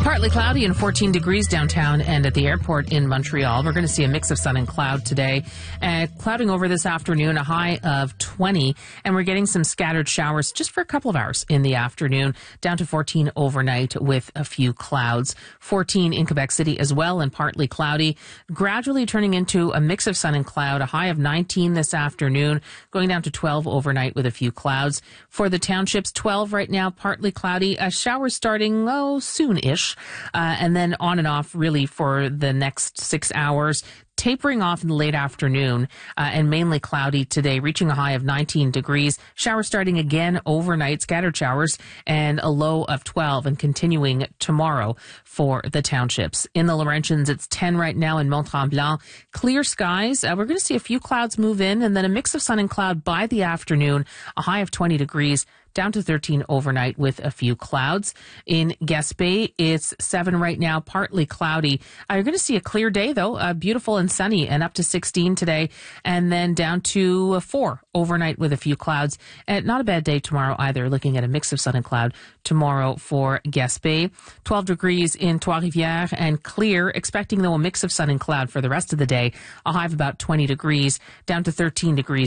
Partly cloudy and 14 degrees downtown and at the airport in Montreal. We're going to see a mix of sun and cloud today. Clouding over this afternoon, a high of 20. And we're getting some scattered showers just for a couple of hours in the afternoon, down to 14 overnight with a few clouds. 14 in Quebec City as well and partly cloudy. Gradually turning into a mix of sun and cloud, a high of 19 this afternoon, going down to 12 overnight with a few clouds. For the townships, 12 right now, partly cloudy. A shower starting, soon-ish. And then on and off really for the next 6 hours, tapering off in the late afternoon and mainly cloudy today, reaching a high of 19 degrees. Showers starting again overnight, scattered showers, and a low of 12 and continuing tomorrow for the townships. In the Laurentians, it's 10 right now in Mont-Tremblant. Clear skies. We're going to see a few clouds move in and then a mix of sun and cloud by the afternoon, a high of 20 degrees. Down to 13 overnight with a few clouds. In Gaspé, it's 7 right now, partly cloudy. You're going to see a clear day, though, beautiful and sunny, and up to 16 today, and then down to 4 overnight with a few clouds. And not a bad day tomorrow either, looking at a mix of sun and cloud tomorrow for Gaspé. 12 degrees in Trois-Rivières and clear, expecting, though, a mix of sun and cloud for the rest of the day. A high of about 20 degrees, down to 13 degrees